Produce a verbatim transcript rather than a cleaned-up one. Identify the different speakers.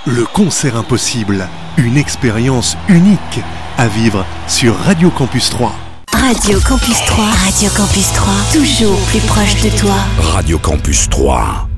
Speaker 1: Le concert impossible, une expérience unique à vivre sur Radio Campus trois.
Speaker 2: Radio Campus trois, Radio Campus trois, toujours plus proche de toi.
Speaker 3: Radio Campus trois.